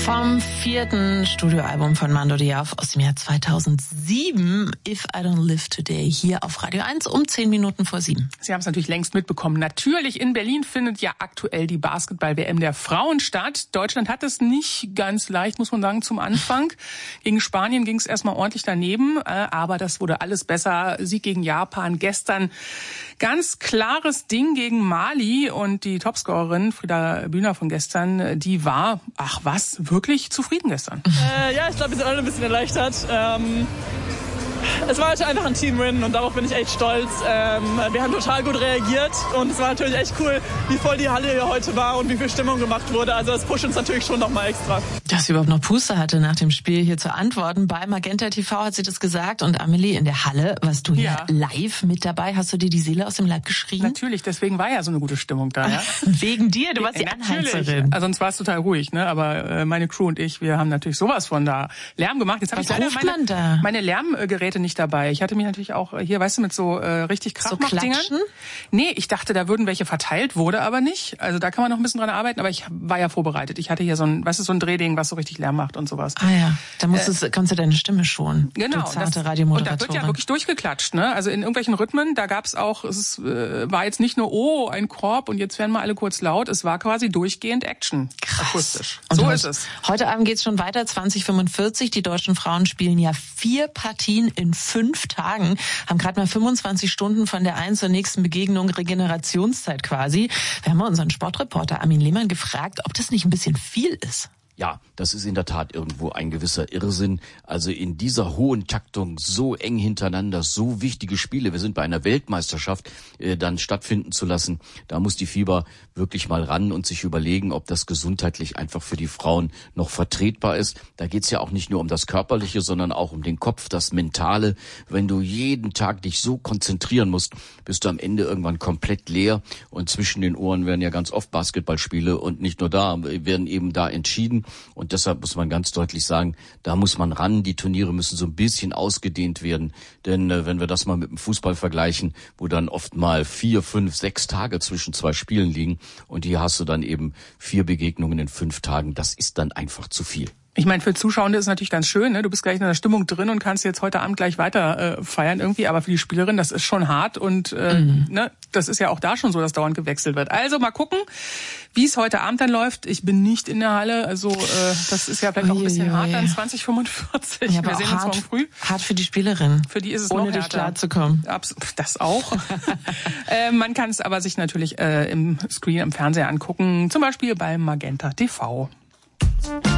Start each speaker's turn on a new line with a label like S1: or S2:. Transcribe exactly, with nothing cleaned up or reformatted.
S1: Vom vierten Studioalbum von Mando Diao aus dem Jahr zweitausendsieben, If I Don't Live Today, hier auf Radio eins um zehn Minuten vor sieben.
S2: Sie haben es natürlich längst mitbekommen. Natürlich, in Berlin findet ja aktuell die Basketball-W M der Frauen statt. Deutschland hat es nicht ganz leicht, muss man sagen, zum Anfang. Gegen Spanien ging es erstmal ordentlich daneben, aber das wurde alles besser. Sieg gegen Japan, gestern ganz klares Ding gegen Mali, und die Topscorerin Frieda Bühner von gestern, die war, ach was, wirklich zufrieden gestern.
S3: Äh, ja, ich glaube, wir sind alle ein bisschen erleichtert. Ähm, es war halt einfach ein Team-Win und darauf bin ich echt stolz. Ähm, wir haben total gut reagiert und es war natürlich echt cool, wie voll die Halle hier heute war und wie viel Stimmung gemacht wurde. Also das pusht uns natürlich schon nochmal extra.
S1: Dass sie überhaupt noch Puste hatte nach dem Spiel hier zu antworten. Bei Magenta T V hat sie das gesagt. Und Amelie, in der Halle warst du ja live mit dabei. Hast du dir die Seele aus dem Leib geschrien?
S2: Natürlich, deswegen war ja so eine gute Stimmung da. Ja?
S1: Wegen dir, du warst die Anheizerin.
S2: Also sonst war es total ruhig, ne? Aber äh, meine Crew und ich, wir haben natürlich sowas von da Lärm gemacht. Jetzt habe ich leider meine, meine Lärmgeräte nicht dabei. Ich hatte mich natürlich auch hier, weißt du, mit so äh, richtig Krachmachdingern. So nee, ich dachte, da würden welche verteilt, wurde aber nicht. Also da kann man noch ein bisschen dran arbeiten, aber ich war ja vorbereitet. Ich hatte hier so ein, weißt du, so ein Drehding, was so richtig Lärm macht und sowas.
S1: Ah ja, da musstest, äh, kannst du deine Stimme schonen.
S2: Genau.
S1: Du zarte
S2: das,
S1: Radiomoderatorin.
S2: und da wird ja wirklich durchgeklatscht, ne? Also in irgendwelchen Rhythmen, da gab's auch, es ist, äh, war jetzt nicht nur, oh, ein Korb und jetzt werden wir alle kurz laut. Es war quasi durchgehend Action.
S1: Krass.
S2: Akustisch.
S1: Und
S2: so
S1: heute,
S2: ist es.
S1: Heute Abend geht's schon weiter, zwanzig fünfundvierzig. Die deutschen Frauen spielen ja vier Partien in fünf Tagen, haben gerade mal fünfundzwanzig Stunden von der einen zur nächsten Begegnung, Regenerationszeit quasi. Wir haben mal unseren Sportreporter Armin Lehmann gefragt, ob das nicht ein bisschen viel ist.
S4: Ja, das ist in der Tat irgendwo ein gewisser Irrsinn. Also in dieser hohen Taktung so eng hintereinander, so wichtige Spiele, wir sind bei einer Weltmeisterschaft, äh, dann stattfinden zu lassen, da muss die FIBA wirklich mal ran und sich überlegen, ob das gesundheitlich einfach für die Frauen noch vertretbar ist. Da geht's ja auch nicht nur um das Körperliche, sondern auch um den Kopf, das Mentale. Wenn du jeden Tag dich so konzentrieren musst, bist du am Ende irgendwann komplett leer, und zwischen den Ohren werden ja ganz oft Basketballspiele, und nicht nur da, werden eben da entschieden. Und deshalb muss man ganz deutlich sagen, da muss man ran. Die Turniere müssen so ein bisschen ausgedehnt werden. Denn äh, wenn wir das mal mit dem Fußball vergleichen, wo dann oft mal vier, fünf, sechs Tage zwischen zwei Spielen liegen, und hier hast du dann eben vier Begegnungen in fünf Tagen, das ist dann einfach zu viel.
S2: Ich meine, für Zuschauende ist es natürlich ganz schön, ne? Du bist gleich in der Stimmung drin und kannst jetzt heute Abend gleich weiter äh, feiern irgendwie. Aber für die Spielerin, das ist schon hart, und äh, mhm. ne, das ist ja auch da schon so, dass dauernd gewechselt wird. Also mal gucken, wie es heute Abend dann läuft. Ich bin nicht in der Halle, also äh, das ist ja vielleicht auch ein bisschen hart dann zwanzig fünfundvierzig.
S1: Ja,
S2: wir sehen
S1: hart,
S2: uns morgen früh.
S1: Hart für die Spielerin.
S2: Für die ist es
S1: ohne
S2: noch härter.
S1: dich klarzukommen.
S2: Das auch. äh, man kann es aber sich natürlich äh, im Screen, im Fernseher angucken, zum Beispiel bei Magenta T V.